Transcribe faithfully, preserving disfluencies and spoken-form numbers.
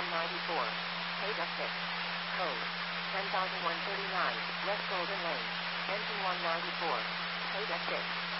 ninety-four. Paid at six. Code ten thousand one hundred thirty-nine. West Golden Lane. Engine one ninety-four. Paid at six.